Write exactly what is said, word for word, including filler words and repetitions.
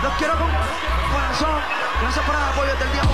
Los quiero con corazón. Gracias por el apoyo del día.